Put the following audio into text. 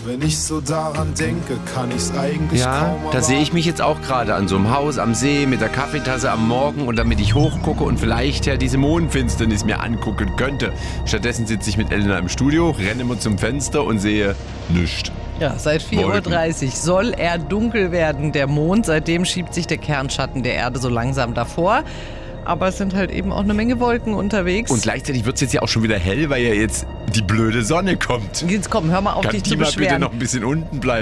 Wenn ich so daran denke, kann ich's eigentlich Ja, kaum da sehe ich mich jetzt auch gerade an so einem Haus am See mit der Kaffeetasse am Morgen und damit ich hochgucke und vielleicht ja diese Mondfinsternis mir angucken könnte. Stattdessen sitze ich mit Elena im Studio, renne immer zum Fenster und sehe nichts. Ja, seit 4:30 Uhr soll er dunkel werden, der Mond. Seitdem schiebt sich der Kernschatten der Erde so langsam davor. Aber es sind halt eben auch eine Menge Wolken unterwegs. Und gleichzeitig wird es jetzt ja auch schon wieder hell, weil ja jetzt die blöde Sonne kommt. Jetzt komm, hör mal auf, Kann dich die zu mal bitte beschweren. noch ein bisschen unten bleiben?